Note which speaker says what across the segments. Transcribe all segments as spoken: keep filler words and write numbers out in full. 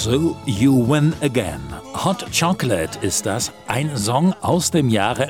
Speaker 1: So You Win Again. Hot Chocolate ist das, ein Song aus dem Jahre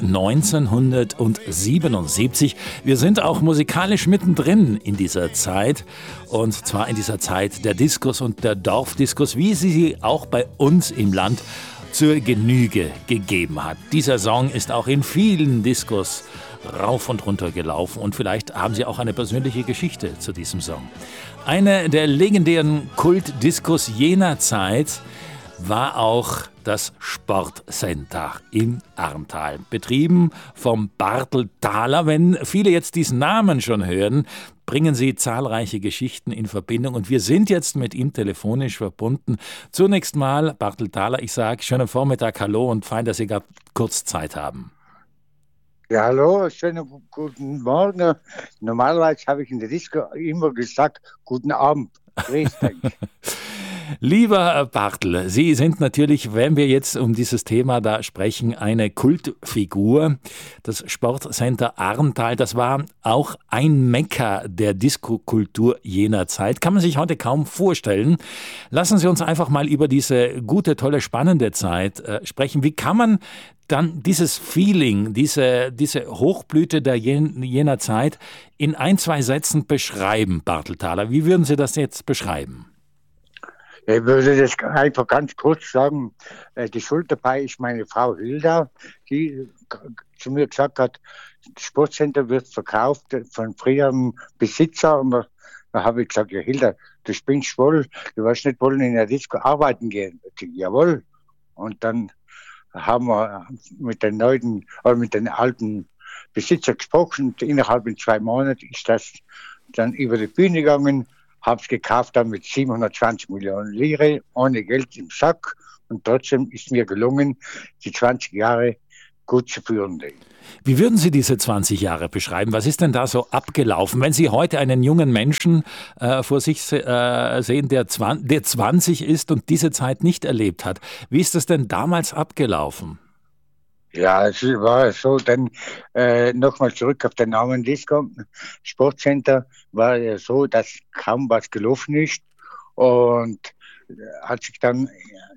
Speaker 1: neunzehnhundertsiebenundsiebzig. Wir sind auch musikalisch mittendrin in dieser Zeit, und zwar in dieser Zeit der Diskos und der Dorfdiskos, wie sie sie auch bei uns im Land zur Genüge gegeben hat. Dieser Song ist auch in vielen Diskos rauf und runter gelaufen, und vielleicht haben Sie auch eine persönliche Geschichte zu diesem Song. Eine der legendären Kultdiskos jener Zeit war auch das Sportcenter in Arntal, betrieben vom Bartel Thaler. Wenn viele jetzt diesen Namen schon hören, bringen sie zahlreiche Geschichten in Verbindung, und wir sind jetzt mit ihm telefonisch verbunden. Zunächst mal, Bartel Thaler, ich sage schönen Vormittag, hallo, und fein, dass Sie gerade kurz Zeit haben.
Speaker 2: Ja, hallo, schönen guten Morgen. Normalerweise habe ich in der Disco immer gesagt, guten Abend. Grüß dich.
Speaker 1: Lieber Bartel, Sie sind natürlich, wenn wir jetzt um dieses Thema da sprechen, eine Kultfigur. Das Sportcenter Arntal, das war auch ein Mekka der Diskokultur jener Zeit. Kann man sich heute kaum vorstellen. Lassen Sie uns einfach mal über diese gute, tolle, spannende Zeit äh, sprechen. Wie kann man dann dieses Feeling, diese, diese Hochblüte der jen, jener Zeit in ein, zwei Sätzen beschreiben, Bartel Thaler? Wie würden Sie das jetzt beschreiben?
Speaker 2: Ich würde das einfach ganz kurz sagen. Die Schuld dabei ist meine Frau Hilda, die zu mir gesagt hat, das Sportcenter wird verkauft von früheren Besitzer. Und da, da habe ich gesagt, ja Hilda, du spinnst wohl, du wirst nicht wollen in der Disco arbeiten gehen. Ich sage, jawohl. Und dann haben wir mit den neuen oder mit den alten Besitzer gesprochen. Und innerhalb von zwei Monaten ist das dann über die Bühne gegangen. Habe es gekauft dann mit siebenhundertzwanzig Millionen Lire, ohne Geld im Sack. Und trotzdem ist mir gelungen, die zwanzig Jahre gut zu führen.
Speaker 1: Wie würden Sie diese zwanzig Jahre beschreiben? Was ist denn da so abgelaufen? Wenn Sie heute einen jungen Menschen äh, vor sich äh, sehen, der, zwanzig, der zwanzig ist und diese Zeit nicht erlebt hat, wie ist das denn damals abgelaufen?
Speaker 2: Ja, es war so, dann äh, nochmal zurück auf den Namen Disco. Sportcenter war ja so, dass kaum was gelaufen ist. Und als ich dann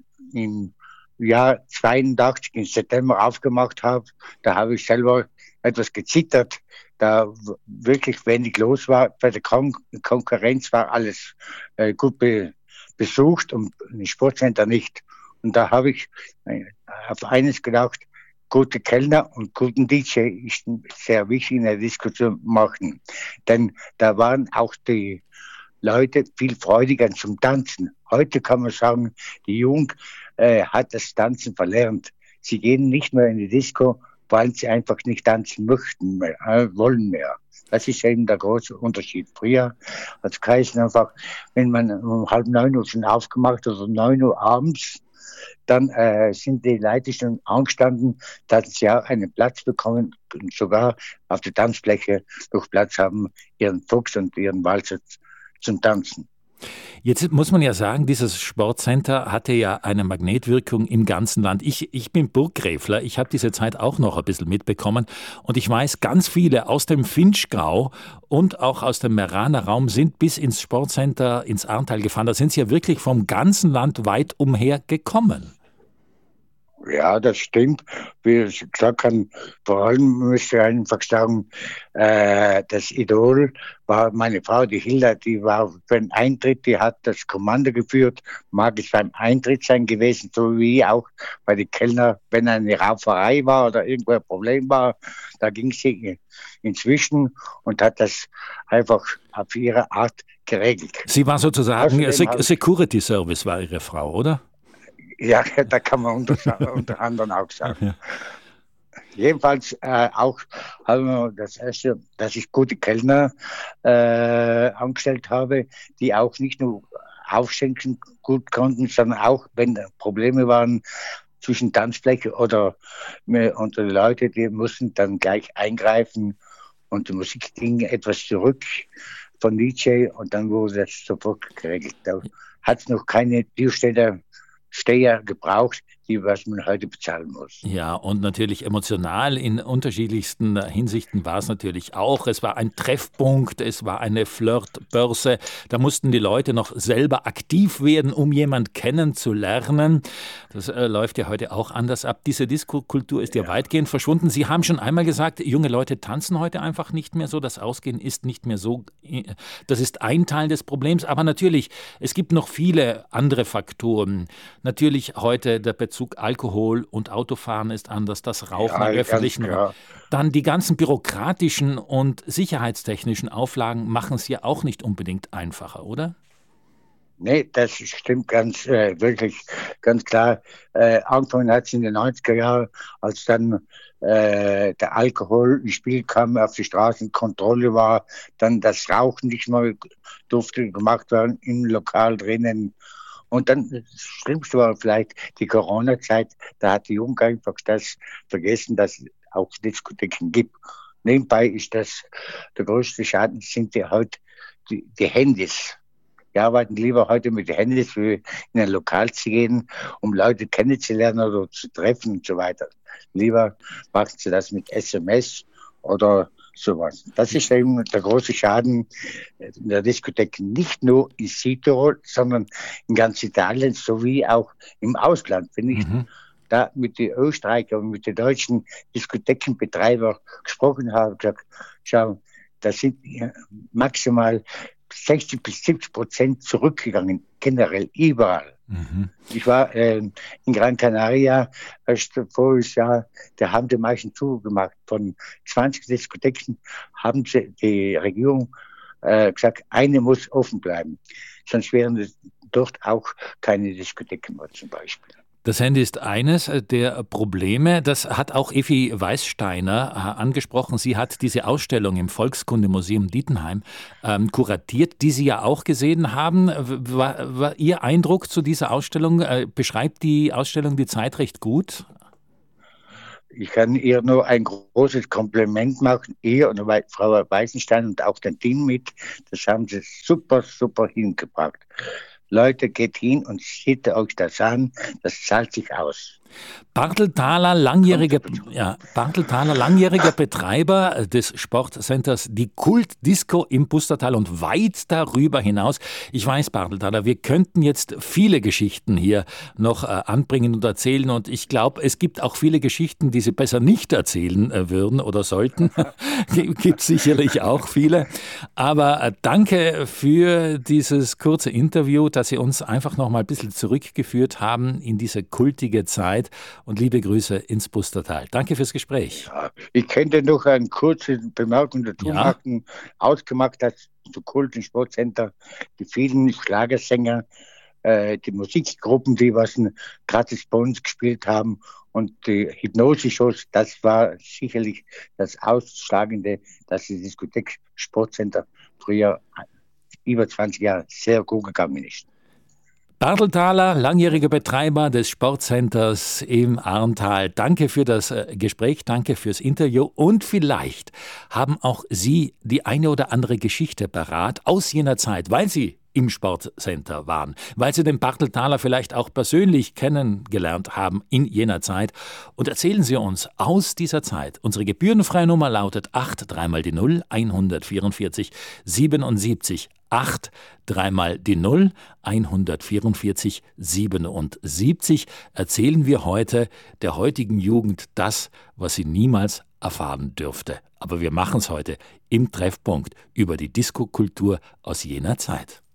Speaker 2: im Jahr zweiundachtzig im September aufgemacht habe, da habe ich selber etwas gezittert, da wirklich wenig los war. Bei der Kon- Konkurrenz war alles äh, gut be- besucht und im Sportcenter nicht. Und da habe ich äh, auf eines gedacht: Gute Kellner und guten D J ist sehr wichtig in der Disco zu machen. Denn da waren auch die Leute viel freudiger zum Tanzen. Heute kann man sagen, die Jugend äh, hat das Tanzen verlernt. Sie gehen nicht mehr in die Disco, weil sie einfach nicht tanzen möchten mehr, äh, wollen mehr. Das ist eben der große Unterschied. Früher hat es geheißen einfach, wenn man um halb neun Uhr schon aufgemacht hat oder um neun Uhr abends, dann äh, sind die Leute schon angestanden, dass sie auch einen Platz bekommen und sogar auf der Tanzfläche noch Platz haben, ihren Fuchs und ihren Walzer zum Tanzen.
Speaker 1: Jetzt muss man ja sagen, dieses Sportcenter hatte ja eine Magnetwirkung im ganzen Land. Ich, ich bin Burggräfler, ich habe diese Zeit auch noch ein bisschen mitbekommen, und ich weiß, ganz viele aus dem Vinschgau und auch aus dem Meraner Raum sind bis ins Sportcenter ins Arntal gefahren. Da sind sie ja wirklich vom ganzen Land weit umher gekommen.
Speaker 2: Ja, das stimmt. Wie ich gesagt habe, vor allem müsste ich einfach sagen, äh, das Idol war meine Frau, die Hilda, die war für den Eintritt, die hat das Kommando geführt, mag es beim Eintritt sein gewesen, so wie auch bei den Kellnern, wenn eine Rauferei war oder irgendwo ein Problem war, da ging sie inzwischen und hat das einfach auf ihre Art geregelt.
Speaker 1: Sie war sozusagen,
Speaker 2: Außerdem
Speaker 1: Security Service war Ihre Frau, oder?
Speaker 2: Ja, da kann man unter, unter anderem auch sagen.
Speaker 1: Ja.
Speaker 2: Jedenfalls äh, auch haben wir das erste, dass ich gute Kellner äh, angestellt habe, die auch nicht nur aufschenken gut konnten, sondern auch, wenn Probleme waren zwischen Tanzfläche oder unter die Leute, die mussten dann gleich eingreifen und die Musik ging etwas zurück von D J und dann wurde das sofort geregelt. Da hat es noch keine Türsteher Steher gebraucht, die was man heute bezahlen muss.
Speaker 1: Ja, und natürlich emotional in unterschiedlichsten Hinsichten war es natürlich auch. Es war ein Treffpunkt, es war eine Flirtbörse. Da mussten die Leute noch selber aktiv werden, um jemanden kennenzulernen. Das äh, läuft ja heute auch anders ab. Diese Disco-Kultur ist ja, ja weitgehend verschwunden. Sie haben schon einmal gesagt, junge Leute tanzen heute einfach nicht mehr so. Das Ausgehen ist nicht mehr so. Das ist ein Teil des Problems. Aber natürlich, es gibt noch viele andere Faktoren. Natürlich heute der Bezug Alkohol und Autofahren ist anders, das Rauchen
Speaker 2: ja,
Speaker 1: im öffentlichen Raum. Dann die ganzen bürokratischen und sicherheitstechnischen Auflagen machen es ja auch nicht unbedingt einfacher, oder?
Speaker 2: Nee, das stimmt ganz, äh, wirklich ganz klar. Äh, angefangen hat es in den neunziger Jahren, als dann äh, der Alkohol ins Spiel kam, auf die Straßen Kontrolle war, dann das Rauchen nicht mehr durfte gemacht werden im Lokal drinnen. Und dann, das Schlimmste war vielleicht die Corona-Zeit, da hat die Jugend einfach das vergessen, dass es auch Diskotheken gibt. Nebenbei ist das, der größte Schaden sind ja heute die, die Handys. Wir arbeiten lieber heute mit den Handys, wie in ein Lokal zu gehen, um Leute kennenzulernen oder zu treffen und so weiter. Lieber machen sie das mit S M S oder sowas. Das ist eben der große Schaden in der Diskothek, nicht nur in Südtirol, sondern in ganz Italien sowie auch im Ausland. Wenn ich mhm. da mit den Österreichern und mit den deutschen Diskothekenbetreibern gesprochen habe, gesagt, schau, da sind maximal sechzig bis siebzig Prozent zurückgegangen, generell überall. Mhm. Ich war äh, in Gran Canaria erst voriges Jahr, da haben die meisten zugemacht. Von zwanzig Diskotheken haben sie, die Regierung äh, gesagt, eine muss offen bleiben. Sonst wären es dort auch keine Diskotheken mehr zum Beispiel.
Speaker 1: Das Handy ist eines der Probleme. Das hat auch Effi Weißsteiner angesprochen. Sie hat diese Ausstellung im Volkskundemuseum Dietenheim ähm, kuratiert, die Sie ja auch gesehen haben. War, war Ihr Eindruck zu dieser Ausstellung? Äh, beschreibt die Ausstellung die Zeit recht gut?
Speaker 2: Ich kann ihr nur ein großes Kompliment machen, ihr und Frau Weißenstein und auch den Team mit. Das haben sie super, super hingebracht. Leute, geht hin und seht euch das an, das zahlt sich aus.
Speaker 1: Bartelthaler, langjähriger, ja, Bartelthaler, langjähriger Betreiber des Sportcenters Die Kult Disco im Pustertal und weit darüber hinaus. Ich weiß, Bartelthaler, wir könnten jetzt viele Geschichten hier noch äh, anbringen und erzählen und ich glaube, es gibt auch viele Geschichten, die Sie besser nicht erzählen äh, würden oder sollten. Gibt sicherlich auch viele. Aber äh, danke für dieses kurze Interview, dass Sie uns einfach noch mal ein bisschen zurückgeführt haben in diese kultige Zeit. Und liebe Grüße ins Pustertal. Danke fürs Gespräch.
Speaker 2: Ja, ich könnte noch eine kurze Bemerkung dazu
Speaker 1: ja.
Speaker 2: machen. Ausgemacht hat zu Kult im Sportcenter die vielen Schlagersänger, äh, die Musikgruppen, die was gratis bei uns gespielt haben und die Hypnose-Shows, das war sicherlich das Ausschlagende, dass die Diskothek Sportcenter früher über zwanzig Jahre sehr gut gegangen ist.
Speaker 1: Bartelthaler, langjähriger Betreiber des Sportcenters im Arntal. Danke für das Gespräch, danke fürs Interview und vielleicht haben auch Sie die eine oder andere Geschichte parat aus jener Zeit, weil Sie im Sportcenter waren, weil Sie den Bartelthaler vielleicht auch persönlich kennengelernt haben in jener Zeit. Und erzählen Sie uns aus dieser Zeit. Unsere gebührenfreie Nummer lautet acht dreimal die null hundertvierundvierzig siebenundsiebzig. acht dreimal die null hundertvierundvierzig siebenundsiebzig. Erzählen wir heute der heutigen Jugend das, was sie niemals erfahren dürfte. Aber wir machen es heute im Treffpunkt über die Diskokultur aus jener Zeit.